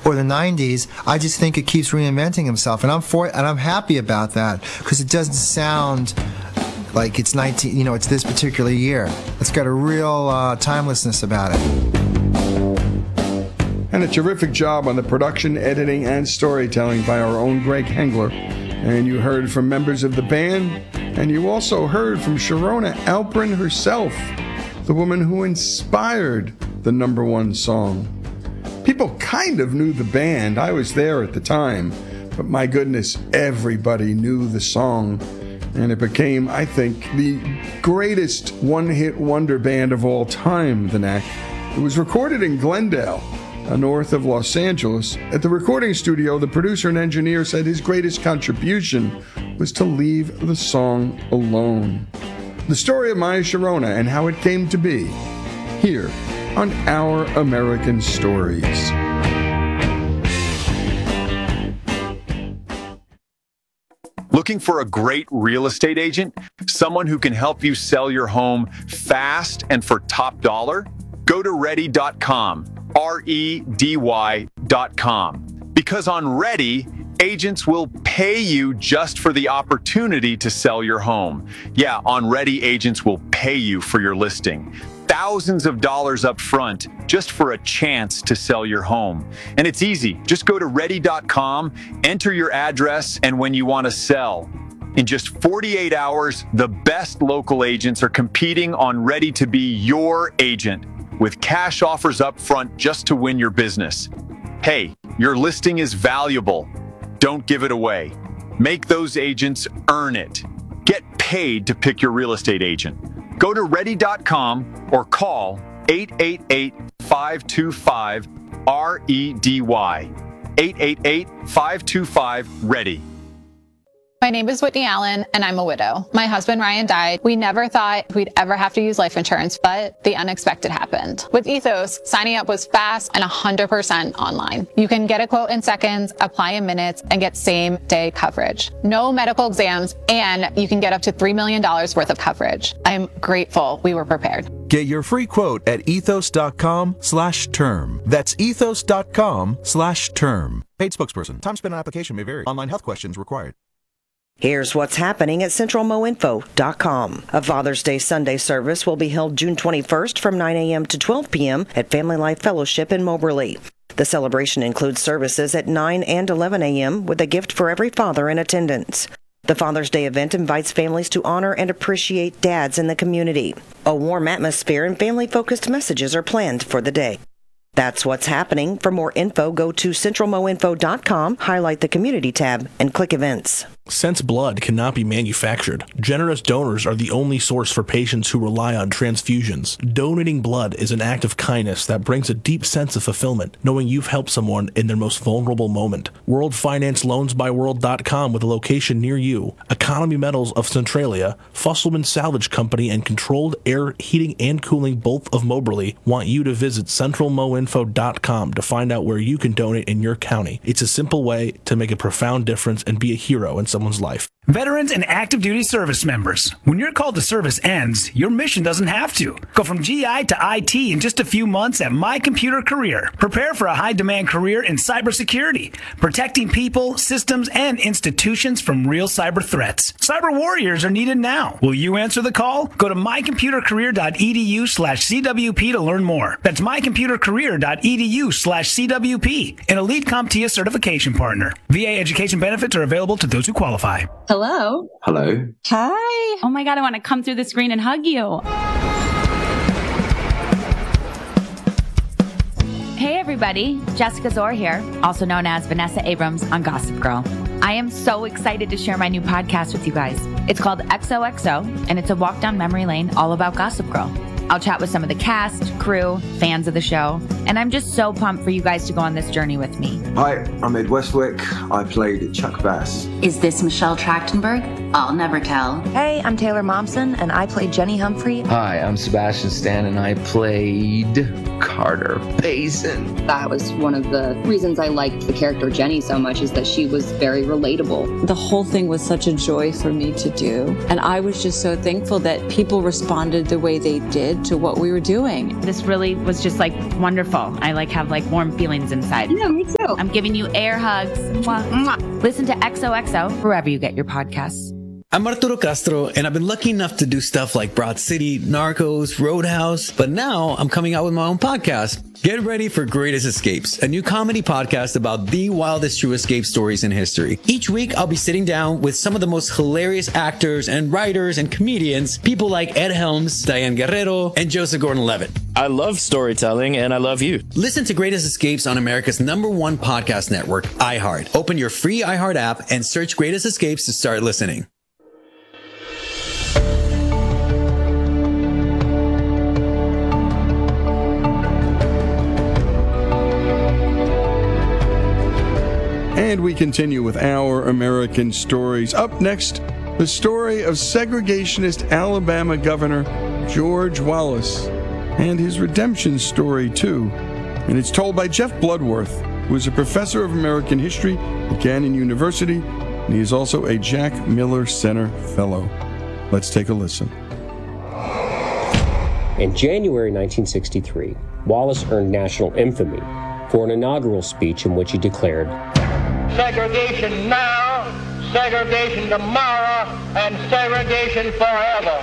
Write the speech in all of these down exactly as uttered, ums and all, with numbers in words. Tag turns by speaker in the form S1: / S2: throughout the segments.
S1: or the nineties. I just think it keeps reinventing himself, and I'm for and I'm happy about that because it doesn't sound like it's nineteen. You know, it's this particular year. It's got a real uh, timelessness about it.
S2: And a terrific job on the production, editing, and storytelling by our own Greg Hengler. And you heard from members of the band, and you also heard from Sharona Alperin herself, the woman who inspired the number one song. People kind of knew the band. I was there at the time, but my goodness, everybody knew the song. And it became, I think, the greatest one-hit wonder band of all time, The Knack. It was recorded in Glendale, north of Los Angeles. At the recording studio, the producer and engineer said his greatest contribution was to leave the song alone. The story of Maya Sharona and how it came to be, here on Our American Stories.
S3: Looking for a great real estate agent? Someone who can help you sell your home fast and for top dollar? Go to ready dot com. R E D Y dot com. Because on Ready, agents will pay you just for the opportunity to sell your home. Yeah, on Ready, agents will pay you for your listing. Thousands of dollars up front just for a chance to sell your home. And it's easy. Just go to ready dot com, enter your address, and when you want to sell. In just forty-eight hours, the best local agents are competing on Ready to be your agent, with cash offers up front just to win your business. Hey, your listing is valuable. Don't give it away. Make those agents earn it. Get paid to pick your real estate agent. Go to ready dot com or call eight eight eight, five two five, R E D Y. eight eight eight, five two five, READY.
S4: My name is Whitney Allen, and I'm a widow. My husband, Ryan, died. We never thought we'd ever have to use life insurance, but the unexpected happened. With Ethos, signing up was fast and one hundred percent online. You can get a quote in seconds, apply in minutes, and get same-day coverage. No medical exams, and you can get up to three million dollars worth of coverage. I'm grateful we were prepared.
S5: Get your free quote at ethos dot com slash term. That's ethos dot com slash term. Paid spokesperson. Time spent on application may vary. Online health questions required.
S6: Here's what's happening at central mo info dot com. A Father's Day Sunday service will be held June twenty-first from nine a.m. to twelve p.m. at Family Life Fellowship in Moberly. The celebration includes services at nine and eleven a.m. with a gift for every father in attendance. The Father's Day event invites families to honor and appreciate dads in the community. A warm atmosphere and family-focused messages are planned for the day. That's what's happening. For more info, go to central mo info dot com, highlight the Community tab, and click Events.
S7: Since blood cannot be manufactured, generous donors are the only source for patients who rely on transfusions. Donating blood is an act of kindness that brings a deep sense of fulfillment, knowing you've helped someone in their most vulnerable moment. World Finance Loans by World dot com with a location near you. Economy Metals of Centralia, Fusselman Salvage Company, and Controlled Air Heating and Cooling both of Moberly want you to visit central mo info dot com to find out where you can donate in your county. It's a simple way to make a profound difference and be a hero in someone's life.
S8: Veterans and active duty service members, when your call to service ends, your mission doesn't have to. Go from G I to I T in just a few months at My Computer Career. Prepare for a high-demand career in cybersecurity, protecting people, systems, and institutions from real cyber threats. Cyber warriors are needed now. Will you answer the call? Go to my computer career dot e d u slash c w p to learn more. That's my computer career dot e d u slash c w p, an elite CompTIA certification partner. V A education benefits are available to those who qualify.
S9: Hello.
S10: Hello.
S9: Hi.
S11: Oh my God, I want to come through the screen and hug you. Hey everybody, Jessica Zor here, also known as Vanessa Abrams on Gossip Girl. I am so excited to share my new podcast with you guys. It's called X O X O, and it's a walk down memory lane all about Gossip Girl. I'll chat with some of the cast, crew, fans of the show, and I'm just so pumped for you guys to go on this journey with me.
S10: Hi, I'm Ed Westwick. I played Chuck Bass.
S12: Is this Michelle Trachtenberg? I'll never tell.
S13: Hey, I'm Taylor Momsen, and I played Jenny Humphrey.
S14: Hi, I'm Sebastian Stan, and I played
S9: Carter Payson.
S13: That was one of the reasons I liked the character Jenny so much, is that she was very relatable.
S14: The whole thing was such a joy for me to do. And I was just so thankful that people responded the way they did to what we were doing.
S11: This really was just like wonderful. I like have like warm feelings inside.
S13: Yeah, me too.
S11: I'm giving you air hugs. Mwah, mwah. Listen to X O X O wherever you get your podcasts.
S15: I'm Arturo Castro, and I've been lucky enough to do stuff like Broad City, Narcos, Roadhouse, but now I'm coming out with my own podcast. Get ready for Greatest Escapes, a new comedy podcast about the wildest true escape stories in history. Each week, I'll be sitting down with some of the most hilarious actors and writers and comedians, people like Ed Helms, Diane Guerrero, and Joseph Gordon-Levitt.
S16: I love storytelling, and I love you.
S15: Listen to Greatest Escapes on America's number one podcast network, iHeart. Open your free iHeart app and search Greatest Escapes to start listening.
S2: And we continue with our American stories. Up next, the story of segregationist Alabama Governor George Wallace and his redemption story, too. And it's told by Jeff Bloodworth, who is a professor of American history at Gannon University, and he is also a Jack Miller Center Fellow. Let's take a listen.
S17: In January nineteen sixty-three, Wallace earned national infamy for an inaugural speech in which he declared,
S18: "Segregation now, segregation tomorrow, and segregation forever."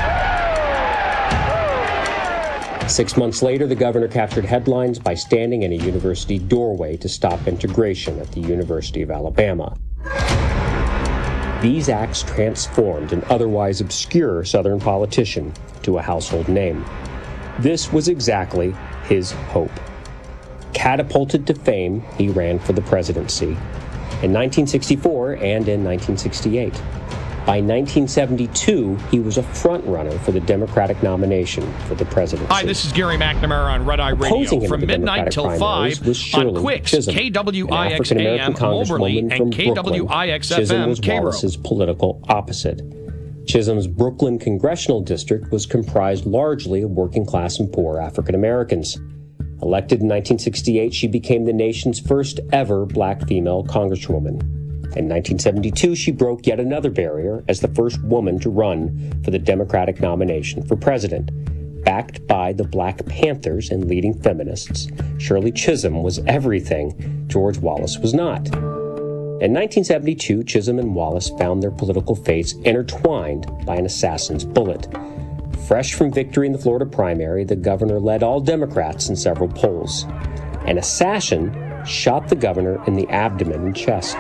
S17: Six months later, the governor captured headlines by standing in a university doorway to stop integration at the University of Alabama. These acts transformed an otherwise obscure Southern politician to a household name. This was exactly his hope. Catapulted to fame, he ran for the presidency in nineteen sixty-four and in nineteen sixty-eight. By nineteen seventy-two, he was a front-runner for the Democratic nomination for the presidency.
S19: Hi, this is Gary McNamara on Red Eye Radio from midnight till five on Quicks, K W I X A M Moberly and K W I X F M
S17: Chisholm was
S19: Cairo.
S17: Wallace's political opposite. Chisholm's Brooklyn congressional district was comprised largely of working-class and poor African Americans. Elected in nineteen sixty-eight, she became the nation's first ever black female congresswoman. In nineteen seventy-two, she broke yet another barrier as the first woman to run for the Democratic nomination for president. Backed by the Black Panthers and leading feminists, Shirley Chisholm was everything George Wallace was not. In nineteen seventy-two, Chisholm and Wallace found their political fates intertwined by an assassin's bullet. Fresh from victory in the Florida primary, the governor led all Democrats in several polls. An assassin shot the governor in the abdomen and chest.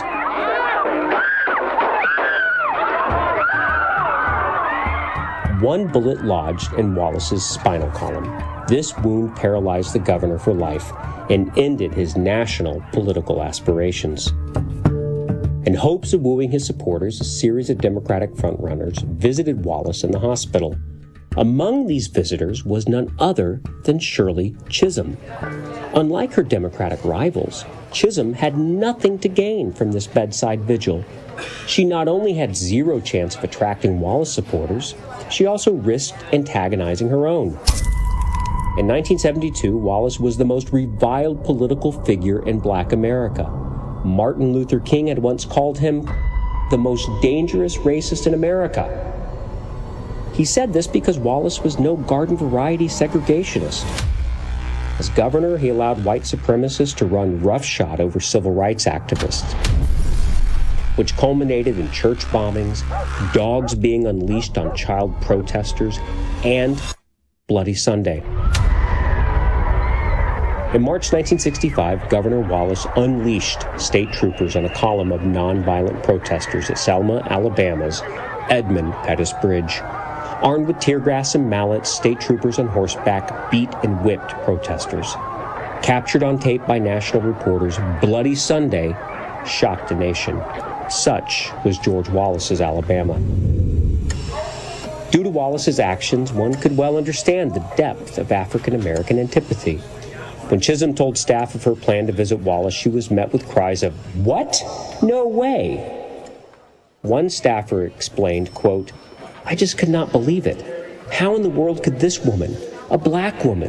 S17: One bullet lodged in Wallace's spinal column. This wound paralyzed the governor for life and ended his national political aspirations. In hopes of wooing his supporters, a series of Democratic frontrunners visited Wallace in the hospital. Among these visitors was none other than Shirley Chisholm. Unlike her Democratic rivals, Chisholm had nothing to gain from this bedside vigil. She not only had zero chance of attracting Wallace supporters, she also risked antagonizing her own. In nineteen seventy-two, Wallace was the most reviled political figure in Black America. Martin Luther King had once called him the most dangerous racist in America. He said this because Wallace was no garden variety segregationist. As governor, he allowed white supremacists to run roughshod over civil rights activists, which culminated in church bombings, dogs being unleashed on child protesters, and Bloody Sunday. In March nineteen sixty-five, Governor Wallace unleashed state troopers on a column of nonviolent protesters at Selma, Alabama's Edmund Pettus Bridge. Armed with tear gas and mallets, state troopers on horseback beat and whipped protesters. Captured on tape by national reporters, Bloody Sunday shocked the nation. Such was George Wallace's Alabama. Due to Wallace's actions, one could well understand the depth of African American antipathy. When Chisholm told staff of her plan to visit Wallace, she was met with cries of, "What? No way!" One staffer explained, quote, "I just could not believe it. How in the world could this woman, a black woman,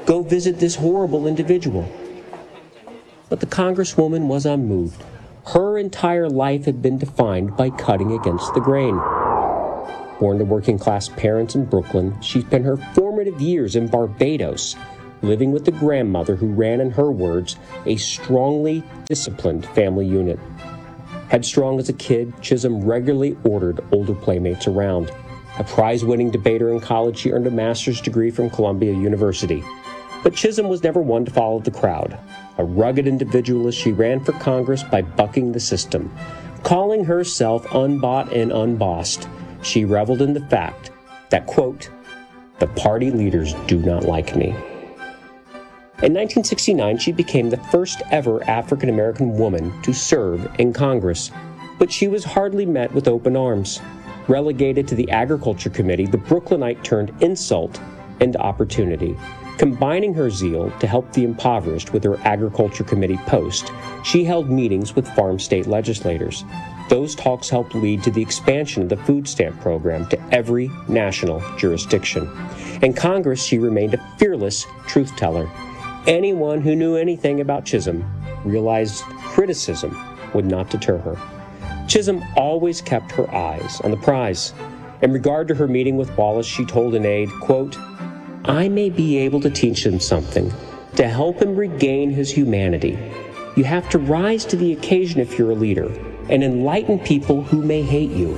S17: Go visit this horrible individual. But the Congresswoman was unmoved. Her entire life had been defined by cutting against the grain. Born to working-class parents in Brooklyn, she spent her formative years in Barbados, living with a grandmother who ran, in her words, a strongly disciplined family unit. Headstrong as a kid, Chisholm regularly ordered older playmates around. A prize-winning debater in college, she earned a master's degree from Columbia University. But Chisholm was never one to follow the crowd. A rugged individualist, she ran for Congress by bucking the system. Calling herself unbought and unbossed, she reveled in the fact that, quote, the party leaders do not like me. In nineteen sixty-nine, she became the first ever African-American woman to serve in Congress, but she was hardly met with open arms. Relegated to the Agriculture Committee, the Brooklynite turned insult into opportunity. Combining her zeal to help the impoverished with her Agriculture Committee post, she held meetings with farm state legislators. Those talks helped lead to the expansion of the food stamp program to every national jurisdiction. In Congress, she remained a fearless truth teller. Anyone who knew anything about Chisholm realized criticism would not deter her. Chisholm always kept her eyes on the prize. In regard to her meeting with Wallace, she told an aide, quote, I may be able to teach him something, to help him regain his humanity. You have to rise to the occasion if you're a leader, and enlighten people who may hate you.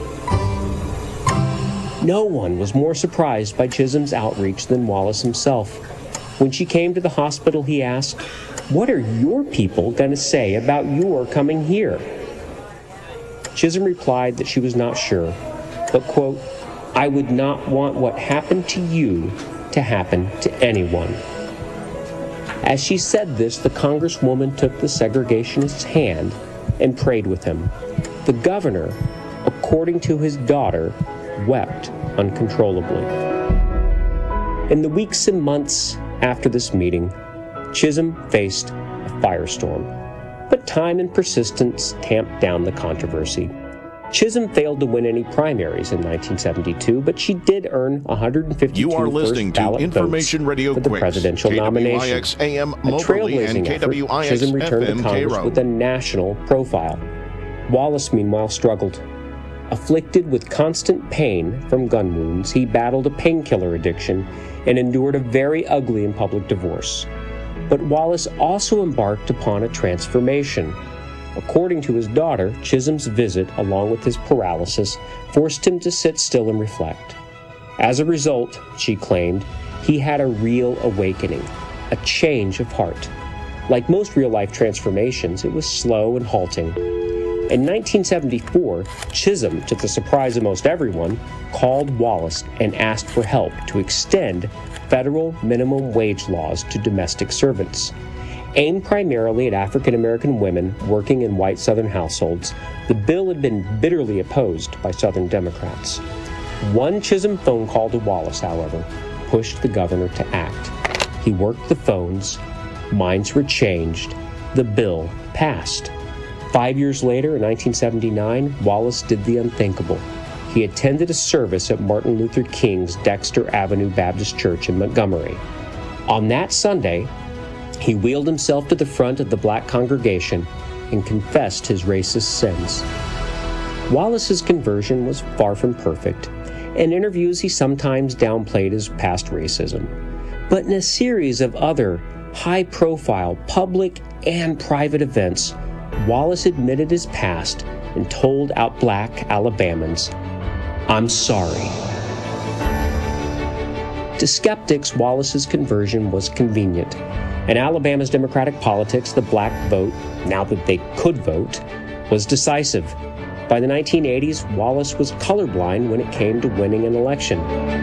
S17: No one was more surprised by Chisholm's outreach than Wallace himself. When she came to the hospital, he asked, what are your people going to say about your coming here? Chisholm replied that she was not sure, but, quote, I would not want what happened to you to happen to anyone. As she said this, the Congresswoman took the segregationist's hand and prayed with him. The governor, according to his daughter, wept uncontrollably. In the weeks and months after this meeting, Chisholm faced a firestorm, but time and persistence tamped down the controversy. Chisholm failed to win any primaries in nineteen seventy-two, but she did earn one hundred fifty-two
S20: you are listening to Information Radio
S17: for the
S20: Quicks,
S17: presidential
S20: K W I
S17: nomination.
S20: X A M
S17: A
S20: Moberly and
S17: trailblazing
S20: K W I
S17: effort,
S20: X
S17: Chisholm returned
S20: F M
S17: to Congress
S20: Cairo.
S17: with a national profile. Wallace, meanwhile, struggled. Afflicted with constant pain from gun wounds, he battled a painkiller addiction and endured a very ugly and public divorce. But Wallace also embarked upon a transformation. According to his daughter, Chisholm's visit, along with his paralysis, forced him to sit still and reflect. As a result, she claimed, he had a real awakening, a change of heart. Like most real-life transformations, it was slow and halting. In nineteen seventy-four, Chisholm, to the surprise of most everyone, called Wallace and asked for help to extend federal minimum wage laws to domestic servants. Aimed primarily at African-American women working in white Southern households, the bill had been bitterly opposed by Southern Democrats. One Chisholm phone call to Wallace, however, pushed the governor to act. He worked the phones, minds were changed, the bill passed. Five years later, in nineteen seventy-nine, Wallace did the unthinkable. He attended a service at Martin Luther King's Dexter Avenue Baptist Church in Montgomery. On that Sunday, he wheeled himself to the front of the black congregation and confessed his racist sins. Wallace's conversion was far from perfect. In interviews, he sometimes downplayed his past racism. But in a series of other high-profile public and private events, Wallace admitted his past and told out black Alabamans, "I'm sorry." To skeptics, Wallace's conversion was convenient. In Alabama's Democratic politics, the black vote, now that they could vote, was decisive. By the nineteen eighties, Wallace was colorblind when it came to winning an election.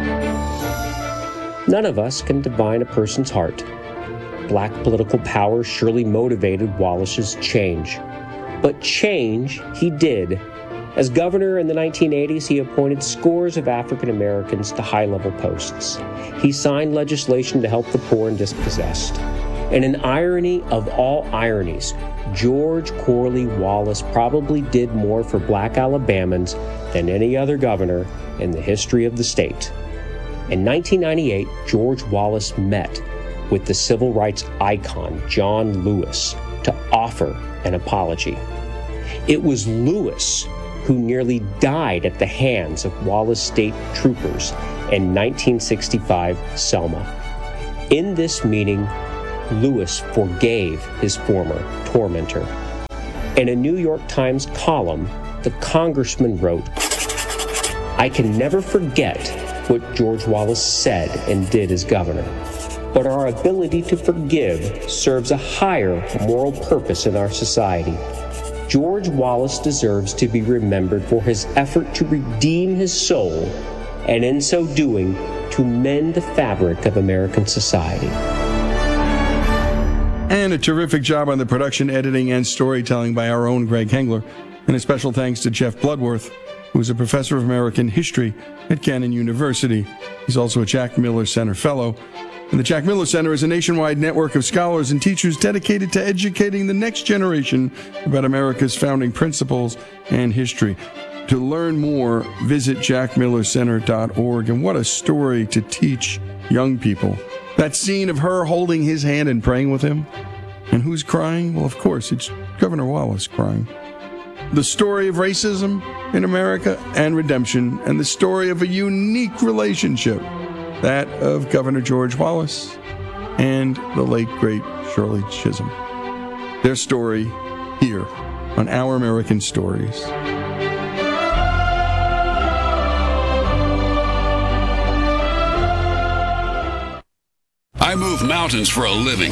S17: None of us can divine a person's heart. Black political power surely motivated Wallace's change. But change he did. As governor in the nineteen eighties, he appointed scores of African Americans to high-level posts. He signed legislation to help the poor and dispossessed. And an irony of all ironies, George Corley Wallace probably did more for black Alabamans than any other governor in the history of the state. In nineteen ninety-eight, George Wallace met with the civil rights icon John Lewis to offer an apology. It was Lewis who nearly died at the hands of Wallace State Troopers in nineteen sixty-five Selma. In this meeting, Lewis forgave his former tormentor. In a New York Times column, the congressman wrote, "I can never forget what George Wallace said and did as governor, but our ability to forgive serves a higher moral purpose in our society. George Wallace deserves to be remembered for his effort to redeem his soul, and in so doing, to mend the fabric of American society."
S2: And a terrific job on the production, editing, and storytelling by our own Greg Hengler. And a special thanks to Jeff Bloodworth, who is a professor of American history at Cannon University. He's also a Jack Miller Center Fellow. And the Jack Miller Center is a nationwide network of scholars and teachers dedicated to educating the next generation about America's founding principles and history. To learn more, visit jack miller center dot org. And what a story to teach young people. That scene of her holding his hand and praying with him. And who's crying? Well, of course, it's Governor Wallace crying. The story of racism in America and redemption, and the story of a unique relationship, that of Governor George Wallace and the late, great Shirley Chisholm. Their story here on Our American Stories.
S21: I move mountains for a living.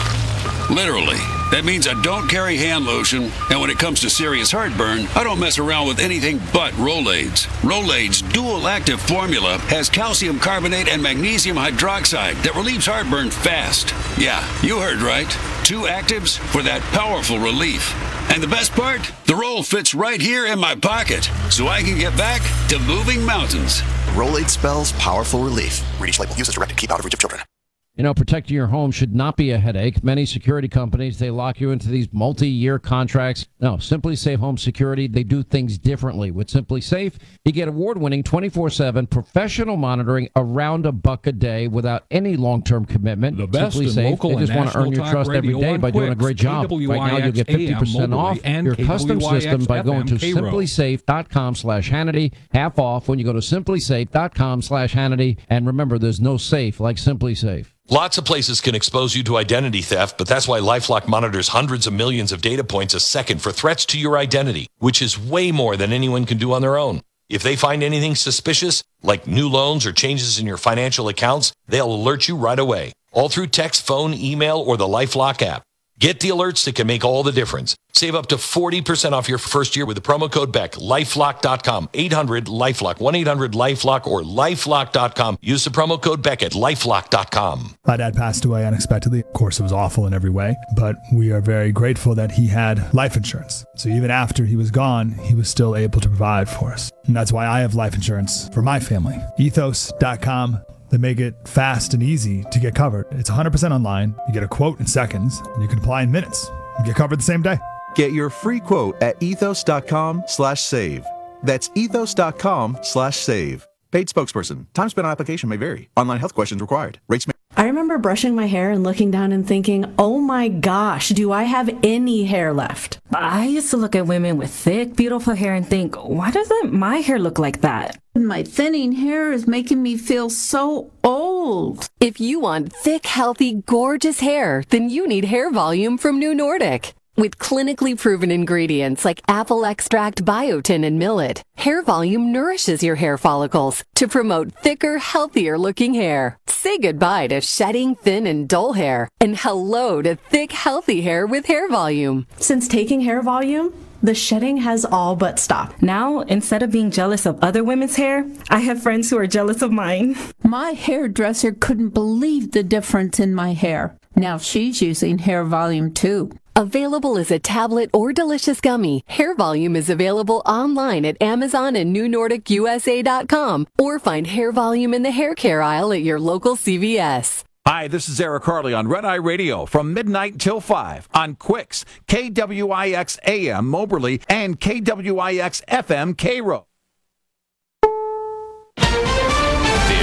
S21: Literally. That means I don't carry hand lotion, and when it comes to serious heartburn, I don't mess around with anything but Rolaids. Rolaids' dual-active formula has calcium carbonate and magnesium hydroxide that relieves heartburn fast. Yeah, you heard right. Two actives for that powerful relief. And the best part? The roll fits right here in my pocket, so I can get back to moving mountains.
S22: Rolaid spells powerful relief. Read each label. Use as directed. Keep out of reach of children.
S23: You know, protecting your home should not be a headache. Many security companies, they lock you into these multi-year contracts. No, SimpliSafe Home Security, they do things differently. With SimpliSafe, you get award-winning twenty-four seven professional monitoring around a buck a day without any long-term commitment.
S24: The best in
S23: SimpliSafe,
S24: local
S23: they just
S24: and
S23: want to earn your
S24: national
S23: trust
S24: talk
S23: every
S24: radio
S23: day by doing a
S24: Quicks,
S23: great job.
S24: K W I X
S23: Right now, you get fifty percent
S24: A M
S23: off
S24: and
S23: your
S24: K W I X
S23: custom system by going to
S24: F M Cairo.
S23: simply safe dot com slash Hannity. Half off when you go to simply safe dot com slash Hannity. And remember, there's no safe like SimpliSafe.
S25: Lots of places can expose you to identity theft, but that's why LifeLock monitors hundreds of millions of data points a second for threats to your identity, which is way more than anyone can do on their own. If they find anything suspicious, like new loans or changes in your financial accounts, they'll alert you right away, all through text, phone, email, or the LifeLock app. Get the alerts that can make all the difference. Save up to forty percent off your first year with the promo code Beck. lifelock dot com, eight hundred LifeLock, one eight hundred LifeLock, or lifelock dot com. Use the promo code Beck at lifelock dot com.
S26: My dad passed away unexpectedly. Of course, it was awful in every way, but we are very grateful that he had life insurance. So even after he was gone, he was still able to provide for us. And that's why I have life insurance for my family. ethos dot com. They make it fast and easy to get covered. It's one hundred percent online. You get a quote in seconds, and you can apply in minutes. You get covered the same day.
S5: Get your free quote at ethos dot com slash save. That's ethos dot com slash save. Paid spokesperson. Time spent on application may vary. Online health questions required. Rates may...
S27: I remember brushing my hair and looking down and thinking, oh my gosh, do I have any hair left?
S28: I used to look at women with thick, beautiful hair and think, why doesn't my hair look like that?
S29: My thinning hair is making me feel so old.
S30: If you want thick, healthy, gorgeous hair, then you need Hair Volume from New Nordic. With clinically proven ingredients like apple extract, biotin, and millet, Hair Volume nourishes your hair follicles to promote thicker, healthier looking hair. Say goodbye to shedding, thin, and dull hair, and hello to thick, healthy hair with Hair Volume.
S27: Since taking Hair Volume, the shedding has all but stopped.
S28: Now, instead of being jealous of other women's hair, I have friends who are jealous of mine.
S29: My hairdresser couldn't believe the difference in my hair. Now she's using Hair Volume too.
S30: Available as a tablet or delicious gummy, Hair Volume is available online at Amazon and new nordic u s a dot com, or find Hair Volume in the hair care aisle at your local C V S.
S31: Hi, this is Eric Harley on Red Eye Radio from midnight until five on Quicks, K W I X A M Moberly and K W I X F M Cairo.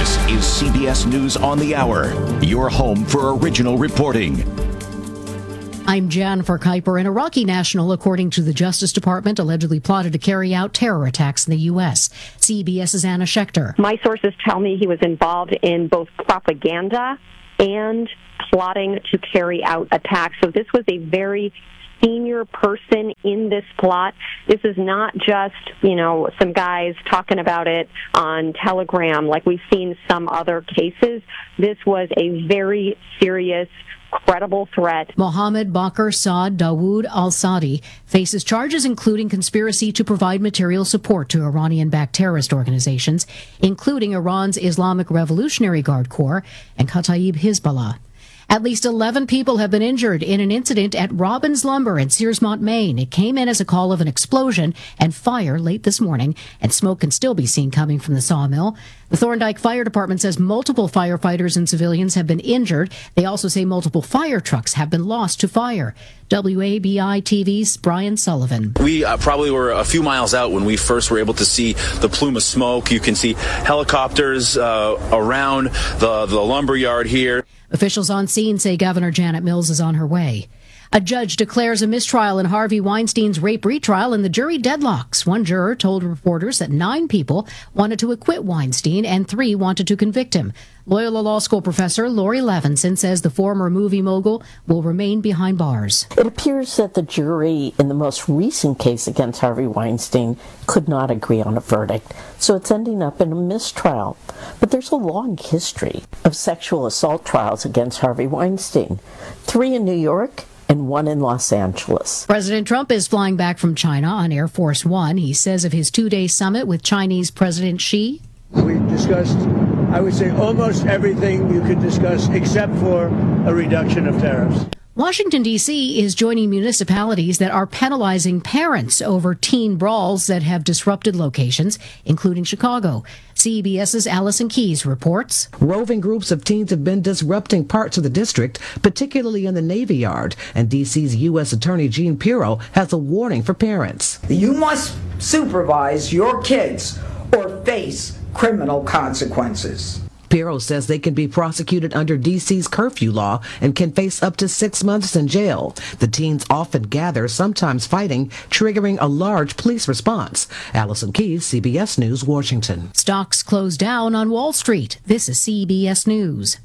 S1: This is C B S News on the Hour, your home for original reporting.
S3: I'm Jennifer Kuiper. An Iraqi national, according to the Justice Department, allegedly plotted to carry out terror attacks in the U S. CBS's Anna Schechter.
S4: My sources tell me he was involved in both propaganda and plotting to carry out attacks. So this was a very senior person in this plot. This is not just, you know, some guys talking about it on Telegram like we've seen some other cases. This was a very serious, credible threat.
S3: Mohammed Bakr Saad Dawood al-Saadi faces charges including conspiracy to provide material support to Iranian-backed terrorist organizations, including Iran's Islamic Revolutionary Guard Corps and Kataib Hezbollah. At least eleven people have been injured in an incident at Robbins Lumber in Searsmont, Maine. It came in as a call of an explosion and fire late this morning, and smoke can still be seen coming from the sawmill. The Thorndike Fire Department says multiple firefighters and civilians have been injured. They also say multiple fire trucks have been lost to fire. W A B I T V's Brian Sullivan.
S6: We uh, probably were a few miles out when we first were able to see the plume of smoke. You can see helicopters uh, around the, the lumber yard here.
S3: Officials on scene say Governor Janet Mills is on her way. A judge declares a mistrial in Harvey Weinstein's rape retrial, and the jury deadlocks. One juror told reporters that nine people wanted to acquit Weinstein and three wanted to convict him. Loyola Law School professor Lori Levinson says the former movie mogul will remain behind bars.
S7: It appears that the jury in the most recent case against Harvey Weinstein could not agree on a verdict, so it's ending up in a mistrial. But there's a long history of sexual assault trials against Harvey Weinstein, three in New York and one in Los Angeles.
S3: President Trump is flying back from China on Air Force One. He says of his two-day summit with Chinese President Xi.
S8: We discussed, I would say, almost everything you could discuss except for a reduction of tariffs.
S3: Washington, D C is joining municipalities that are penalizing parents over teen brawls that have disrupted locations, including Chicago. CBS's Allison Keyes reports.
S9: Roving groups of teens have been disrupting parts of the district, particularly in the Navy Yard, and D C's U S Attorney Gene Pirro has a warning for parents.
S10: You must supervise your kids or face criminal consequences.
S9: Pirro says they can be prosecuted under D C's curfew law and can face up to six months in jail. The teens often gather, sometimes fighting, triggering a large police response. Allison Keyes, C B S News, Washington.
S3: Stocks closed down on Wall Street. This is C B S News.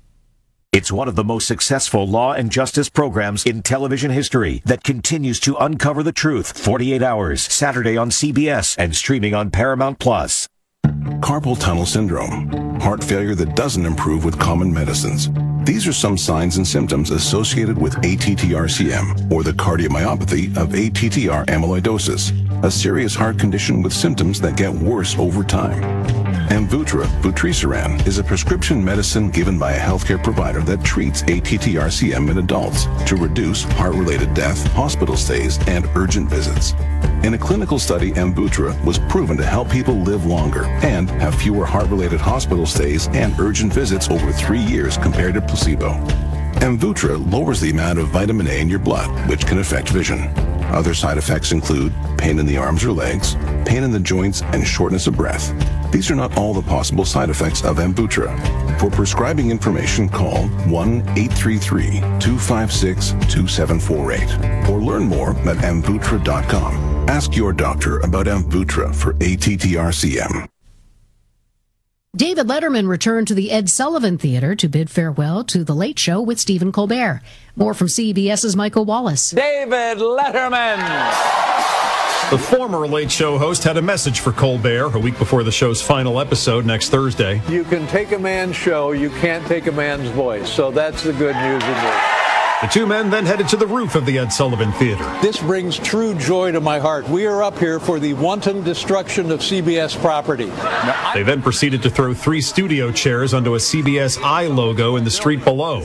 S1: It's one of the most successful law and justice programs in television history that continues to uncover the truth. forty-eight hours, Saturday on C B S and streaming on Paramount Plus.
S12: Carpal tunnel syndrome, heart failure that doesn't improve with common medicines. These are some signs and symptoms associated with A T T R C M, or the cardiomyopathy of A T T R amyloidosis, a serious heart condition with symptoms that get worse over time. Amvuttra, vutrisiran, is a prescription medicine given by a healthcare provider that treats A T T R C M in adults to reduce heart-related death, hospital stays, and urgent visits. In a clinical study, Amvuttra was proven to help people live longer and have fewer heart-related hospital stays and urgent visits over three years compared to placebo. Amvuttra lowers the amount of vitamin A in your blood, which can affect vision. Other side effects include pain in the arms or legs, pain in the joints, and shortness of breath. These are not all the possible side effects of Amvuttra. For prescribing information, call one eight three three, two five six, two seven four eight or learn more at amvuttra dot com. Ask your doctor about Amvuttra for A T T R C M.
S3: David Letterman returned to the Ed Sullivan Theater to bid farewell to The Late Show with Stephen Colbert. More from CBS's Michael Wallace.
S14: David Letterman!
S19: The former Late Show host had a message for Colbert a week before the show's final episode next Thursday.
S14: You can take a man's show, you can't take a man's voice. So that's the good news in this.
S19: The two men then headed to the roof of the Ed Sullivan Theater.
S14: This brings true joy to my heart. We are up here for the wanton destruction of C B S property.
S19: Now, they then proceeded to throw three studio chairs onto a C B S I logo in the street below.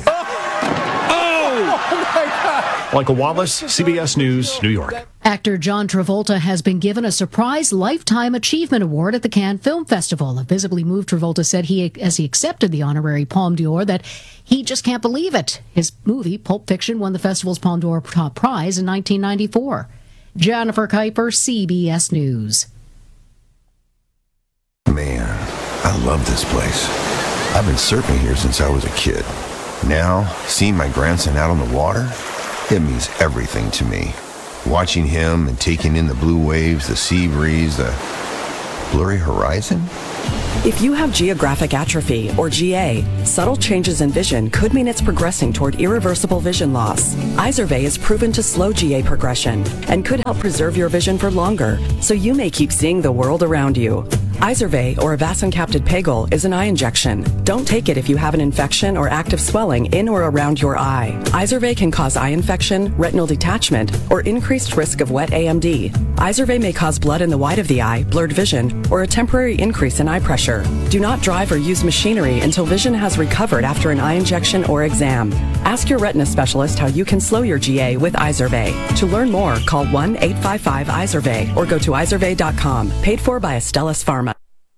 S19: Michael Wallace, C B S News, New York.
S3: Actor John Travolta has been given a surprise Lifetime Achievement Award at the Cannes Film Festival. A visibly moved Travolta said he, as he accepted the honorary Palme d'Or, that he just can't believe it. His movie, Pulp Fiction, won the festival's Palme d'Or top prize in nineteen ninety-four. Jennifer Kuiper, C B S News.
S24: Man,
S2: I love this place. I've been surfing here since I was a kid. Now, seeing my grandson out on the water, it means everything to me. Watching him and taking in the blue waves, the sea breeze, the blurry horizon.
S11: If you have geographic atrophy, or G A, subtle changes in vision could mean it's progressing toward irreversible vision loss. Izervay is proven to slow G A progression and could help preserve your vision for longer, so you may keep seeing the world around you. Izervay, or avacincaptad pegol, is an eye injection. Don't take it if you have an infection or active swelling in or around your eye. Izervay can cause eye infection, retinal detachment, or increased risk of wet A M D. Izervay may cause blood in the white of the eye, blurred vision, or a temporary increase in eye pressure. Do not drive or use machinery until vision has recovered after an eye injection or exam. Ask your retina specialist how you can slow your G A with Izervay. To learn more, call one eight five five Izervay or go to izervay dot com. Paid for by Astellas Pharma.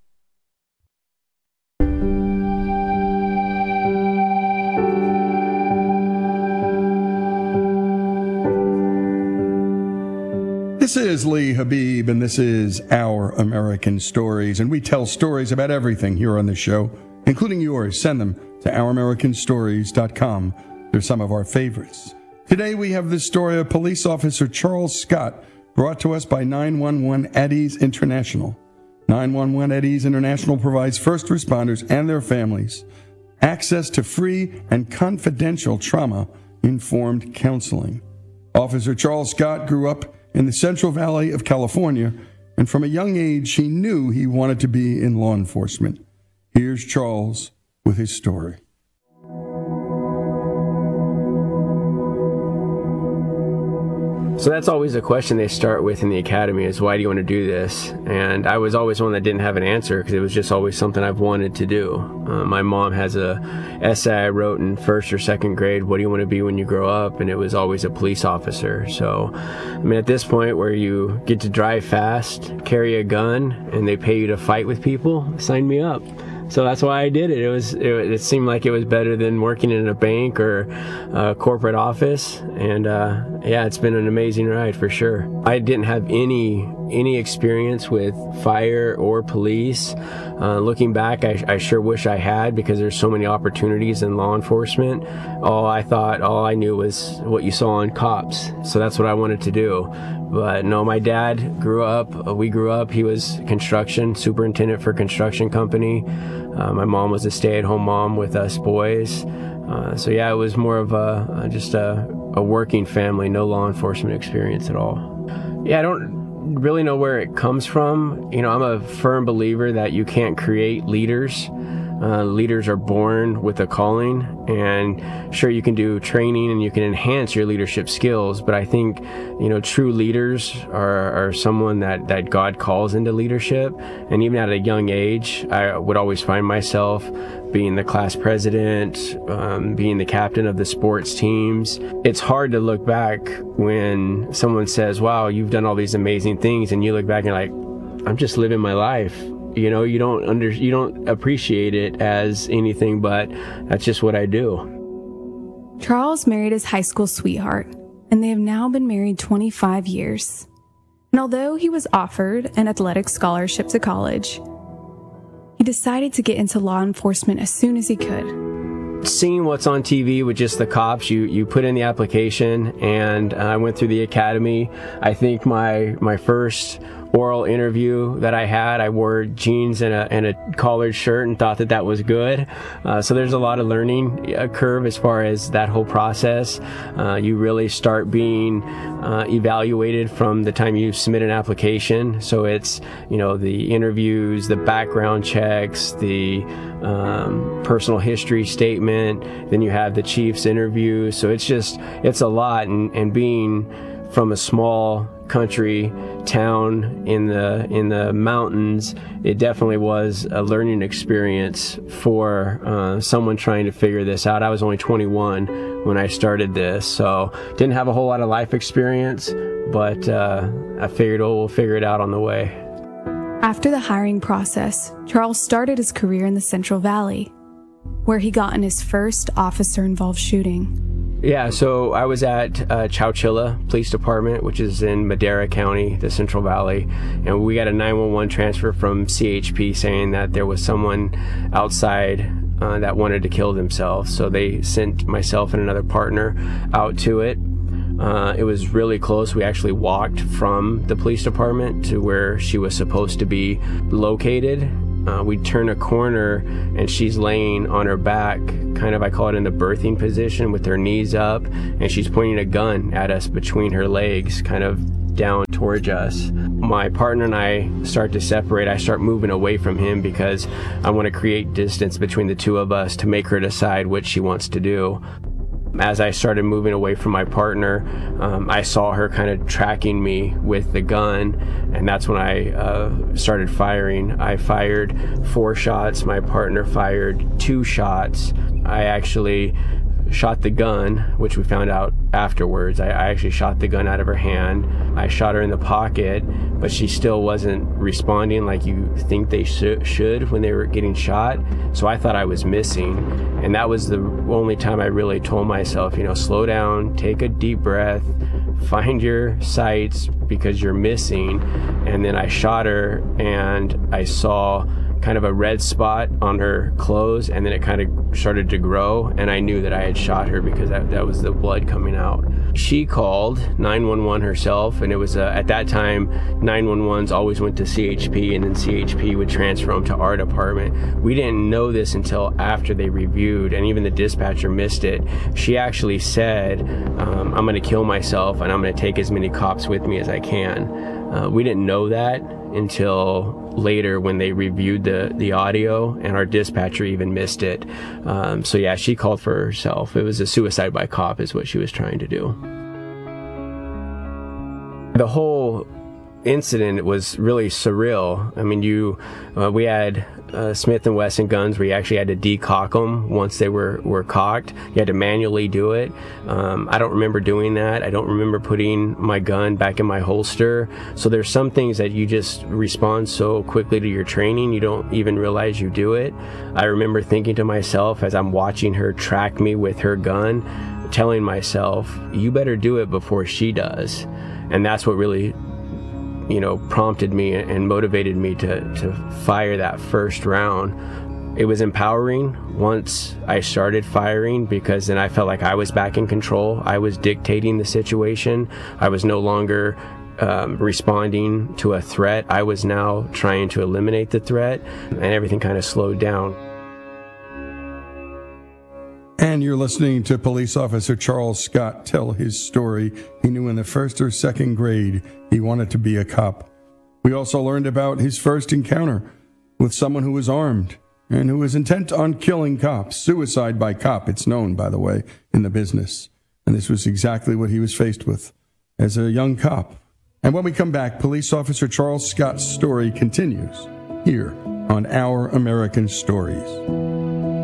S13: This is Lee Habib, and this is Our American Stories, and we tell stories about everything here on the show, including yours. Send them to our american stories dot com. They're some of our favorites. Today we have the story of police officer Charles Scott, brought to us by nine one one Eddie's International. nine one one Eddie's International provides first responders and their families access to free and confidential trauma-informed counseling. Officer Charles Scott grew up in the Central Valley of California, and from a young age he knew he wanted to be in law enforcement. Here's Charles with his story.
S15: So that's always a question they start with in the academy is, why do you want to do this? And I was always one that didn't have an answer because it was just always something I've wanted to do. Uh, my mom has a essay I wrote in first or second grade, what do you want to be when you grow up? And it was always a police officer. So, I mean, at this point where you get to drive fast, carry a gun, and they pay you to fight with people, sign me up. So that's why I did it. It was it, it seemed like it was better than working in a bank or a corporate office. And uh, yeah, it's been an amazing ride for sure. I didn't have any any experience with fire or police. Uh, looking back, I, I sure wish I had, because there's so many opportunities in law enforcement. All I thought, all I knew was what you saw on Cops. So that's what I wanted to do. But no, my dad grew up, we grew up, he was construction, superintendent for a construction company. Uh, my mom was a stay-at-home mom with us boys. Uh, so yeah, it was more of a, just a, a working family, no law enforcement experience at all. Yeah, I don't really know where it comes from. You know, I'm a firm believer that you can't create leaders. Uh, leaders are born with a calling, and sure, you can do training and you can enhance your leadership skills, but I think, you know, true leaders are, are someone that, that God calls into leadership. And even at a young age, I would always find myself being the class president, um, being the captain of the sports teams. It's hard to look back when someone says, wow, you've done all these amazing things, and you look back and you're like, I'm just living my life. You know, you don't under, you don't appreciate it as anything, but that's just what I do.
S16: Charles married his high school sweetheart, and they have now been married twenty-five years. And although he was offered an athletic scholarship to college, he decided to get into law enforcement as soon as he could.
S15: Seeing what's on T V with just the cops, you, you put in the application, and I went through the academy. I think my my first oral interview that I had, I wore jeans and a, and a collared shirt and thought that that was good. Uh, so there's a lot of learning uh, curve as far as that whole process. Uh, you really start being uh, evaluated from the time you submit an application. So it's, you know, the interviews, the background checks, the um, personal history statement, then you have the chief's interview. So it's just, it's a lot. And, and being from a small country town in the in the mountains, it definitely was a learning experience for uh, someone trying to figure this out. I was only twenty-one when I started this, so didn't have a whole lot of life experience, but uh, I figured, oh, we'll figure it out on the way.
S16: After the hiring process, Charles started his career in the Central Valley, where he got in his first officer-involved shooting.
S15: Yeah, so I was at uh, Chowchilla Police Department, which is in Madera County, the Central Valley, and we got a nine one one transfer from C H P saying that there was someone outside uh, that wanted to kill themselves. So they sent myself and another partner out to it. Uh, it was really close. We actually walked from the police department to where she was supposed to be located. Uh, we turn a corner and she's laying on her back, kind of, I call it in the birthing position, with her knees up, and she's pointing a gun at us between her legs, kind of down towards us. My partner and I start to separate. I start moving away from him because I want to create distance between the two of us to make her decide what she wants to do. As I started moving away from my partner, um, I saw her kind of tracking me with the gun, and that's when I uh, started firing. I fired four shots. My partner fired two shots. I actually shot the gun, which we found out afterwards. I, I actually shot the gun out of her hand. I shot her in the pocket, but she still wasn't responding like you think they sh- should when they were getting shot. So I thought I was missing. And that was the only time I really told myself, you know, slow down, take a deep breath, find your sights because you're missing. And then I shot her and I saw kind of a red spot on her clothes, and then it kind of started to grow, and I knew that I had shot her because that, that was the blood coming out. She called nine one one herself, and it was uh, at that time nine one ones always went to C H P, and then C H P would transfer them to our department. We didn't know this until after they reviewed, and even the dispatcher missed it. She actually said, um, I'm going to kill myself and I'm going to take as many cops with me as I can. Uh, we didn't know that until later when they reviewed the, the audio, and our dispatcher even missed it. Um, so yeah, she called for herself. It was a suicide by cop is what she was trying to do. The whole incident was really surreal. I mean, you, uh, we had uh, Smith and Wesson guns where you actually had to decock them once they were, were cocked. You had to manually do it. Um, I don't remember doing that. I don't remember putting my gun back in my holster. So there's some things that you just respond so quickly to your training, you don't even realize you do it. I remember thinking to myself as I'm watching her track me with her gun, telling myself, you better do it before she does. And that's what really, you know, prompted me and motivated me to, to fire that first round. It was empowering once I started firing, because then I felt like I was back in control. I was dictating the situation. I was no longer um, responding to a threat. I was now trying to eliminate the threat, and everything kind of slowed down.
S13: And you're listening to Police Officer Charles Scott tell his story. He knew in the first or second grade he wanted to be a cop. We also learned about his first encounter with someone who was armed and who was intent on killing cops. Suicide by cop, it's known, by the way, in the business. And this was exactly what he was faced with as a young cop. And when we come back, Police Officer Charles Scott's story continues here on Our American Stories.